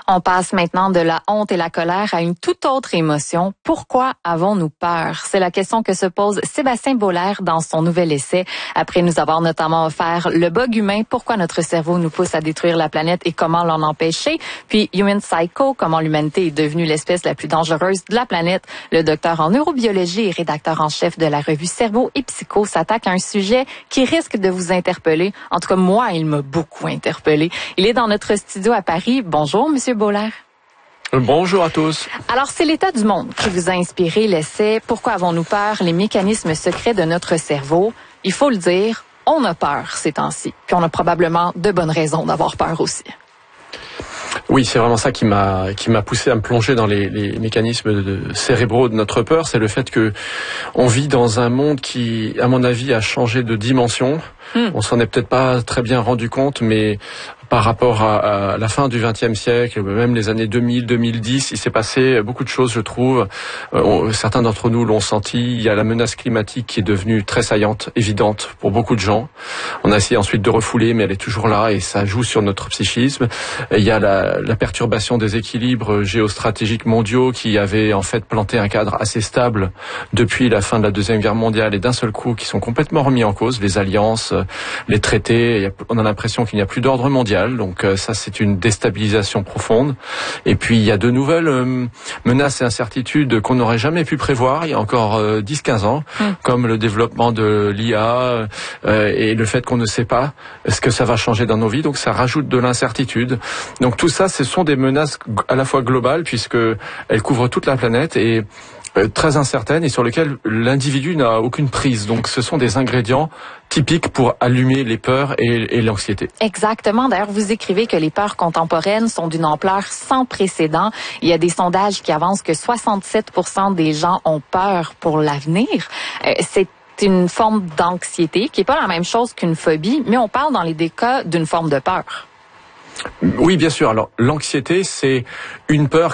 On passe maintenant de la honte et la colère à une toute autre émotion. Pourquoi avons-nous peur? C'est la question que se pose Sébastien Boller dans son nouvel essai. Après nous avoir notamment offert Le bug humain, pourquoi notre cerveau nous pousse à détruire la planète et comment l'en empêcher. Puis Human Psycho, comment l'humanité est devenue l'espèce la plus dangereuse de la planète. Le docteur en neurobiologie et rédacteur en chef de la revue Cerveau et Psycho s'attaque à un sujet qui risque de vous interpeller. En tout cas, moi, il m'a beaucoup interpellé. Il est dans notre studio à Paris. Bonjour, Monsieur Boller. Bonjour à tous. Alors, c'est l'état du monde qui vous a inspiré l'essai « Pourquoi avons-nous peur? Les mécanismes secrets de notre cerveau ». Il faut le dire, on a peur ces temps-ci. Puis on a probablement de bonnes raisons d'avoir peur aussi. Oui, c'est vraiment ça qui m'a poussé à me plonger dans les mécanismes cérébraux de notre peur. C'est le fait que on vit dans un monde qui, à mon avis, a changé de dimension. On s'en est peut-être pas très bien rendu compte, mais par rapport à la fin du XXe siècle, même les années 2000, 2010, il s'est passé beaucoup de choses, je trouve. Certains d'entre nous l'ont senti. Il y a la menace climatique qui est devenue très saillante, évidente pour beaucoup de gens. On a essayé ensuite de refouler, mais elle est toujours là et ça joue sur notre psychisme. Il y a la perturbation des équilibres géostratégiques mondiaux qui avaient en fait planté un cadre assez stable depuis la fin de la Deuxième Guerre mondiale et d'un seul coup qui sont complètement remis en cause. Les alliances, les traités, on a l'impression qu'il n'y a plus d'ordre mondial. Donc ça, c'est une déstabilisation profonde. Et puis, il y a de nouvelles menaces et incertitudes qu'on n'aurait jamais pu prévoir il y a encore 10-15 ans, comme le développement de l'IA et le fait qu'on ne sait pas ce que ça va changer dans nos vies. Donc ça rajoute de l'incertitude. Donc tout ça, ce sont des menaces à la fois globales, puisque elles couvrent toute la planète et très incertaines et sur lesquelles l'individu n'a aucune prise. Donc ce sont des ingrédients typiques pour allumer les peurs et l'anxiété. Exactement. D'ailleurs, vous écrivez que les peurs contemporaines sont d'une ampleur sans précédent. Il y a des sondages qui avancent que 67% des gens ont peur pour l'avenir. C'est une forme d'anxiété qui n'est pas la même chose qu'une phobie, mais on parle dans les deux cas d'une forme de peur. Oui, bien sûr. Alors, l'anxiété, c'est une peur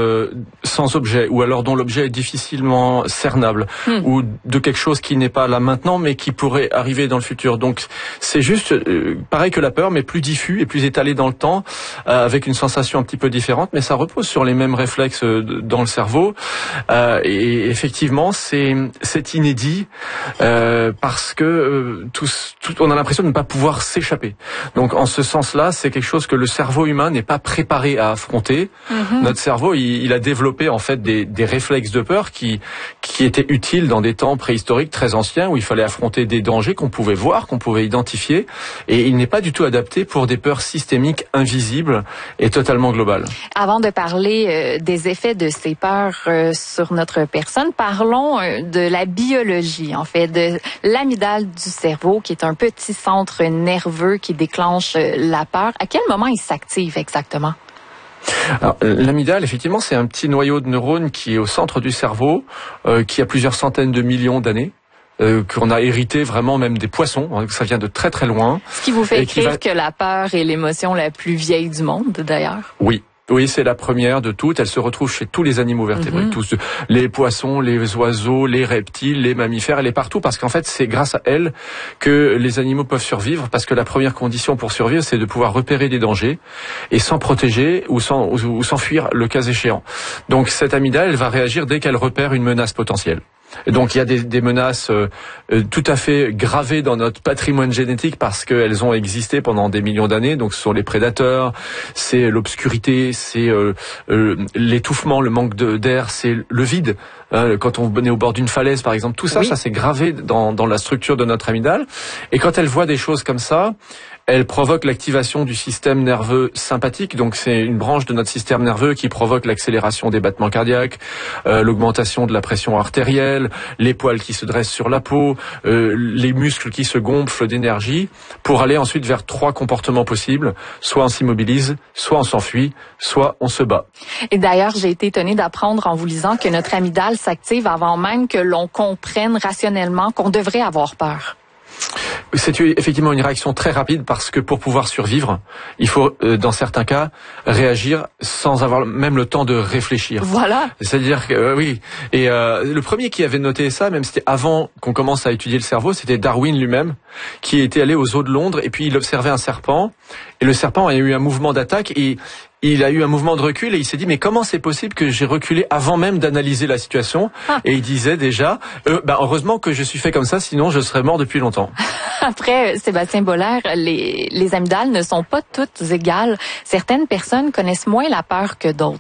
sans objet, ou alors dont l'objet est difficilement cernable, ou de quelque chose qui n'est pas là maintenant, mais qui pourrait arriver dans le futur. Donc, c'est juste pareil que la peur, mais plus diffus et plus étalé dans le temps, avec une sensation un petit peu différente, mais ça repose sur les mêmes réflexes dans le cerveau. Et effectivement, c'est inédit parce que on a l'impression de ne pas pouvoir s'échapper. Donc, en ce sens-là, c'est quelque chose que le cerveau humain n'est pas préparé à affronter. Notre cerveau, il a développé en fait des réflexes de peur qui étaient utiles dans des temps préhistoriques très anciens où il fallait affronter des dangers qu'on pouvait voir, qu'on pouvait identifier, et il n'est pas du tout adapté pour des peurs systémiques invisibles et totalement globales. Avant de parler des effets de ces peurs sur notre personne, parlons de la biologie, en fait, de l'amygdale du cerveau, qui est un petit centre nerveux qui déclenche la peur. À quel moment il s'active exactement? Alors, l'amygdale, effectivement, c'est un petit noyau de neurones qui est au centre du cerveau, qui a plusieurs centaines de millions d'années. Qu'on a hérité vraiment même des poissons, ça vient de très très loin. Ce qui vous fait écrire que la peur est l'émotion la plus vieille du monde, d'ailleurs. Oui, c'est la première de toutes. Elle se retrouve chez tous les animaux vertébrés, tous les poissons, les oiseaux, les reptiles, les mammifères. Elle est partout parce qu'en fait, c'est grâce à elle que les animaux peuvent survivre. Parce que la première condition pour survivre, c'est de pouvoir repérer des dangers et s'en protéger ou s'enfuir le cas échéant. Donc cette amygdale, elle va réagir dès qu'elle repère une menace potentielle. Et donc il y a des menaces tout à fait gravées dans notre patrimoine génétique parce qu'elles ont existé pendant des millions d'années. Donc ce sont les prédateurs, c'est l'obscurité, c'est l'étouffement, le manque d'air, c'est le vide. Quand on est au bord d'une falaise par exemple, tout ça, ça c'est gravé dans la structure de notre amygdale. Et quand elle voit des choses comme ça, elle provoque l'activation du système nerveux sympathique. Donc c'est une branche de notre système nerveux qui provoque l'accélération des battements cardiaques, l'augmentation de la pression artérielle, les poils qui se dressent sur la peau, les muscles qui se gonflent d'énergie, pour aller ensuite vers 3 comportements possibles. Soit on s'immobilise, soit on s'enfuit, soit on se bat. Et d'ailleurs, j'ai été étonnée d'apprendre en vous lisant que notre amygdale s'active avant même que l'on comprenne rationnellement qu'on devrait avoir peur. C'est effectivement une réaction très rapide parce que pour pouvoir survivre, il faut, dans certains cas, réagir sans avoir même le temps de réfléchir. Voilà. C'est-à-dire que, oui. Et le premier qui avait noté ça, même c'était avant qu'on commence à étudier le cerveau, c'était Darwin lui-même, qui était allé aux eaux de Londres et puis il observait un serpent. Et le serpent a eu un mouvement d'attaque et il a eu un mouvement de recul et il s'est dit mais comment c'est possible que j'ai reculé avant même d'analyser la situation? Et il disait déjà heureusement que je suis fait comme ça, sinon je serais mort depuis longtemps. Après, Sébastien Boulard, les amygdales ne sont pas toutes égales. Certaines personnes connaissent moins la peur que d'autres.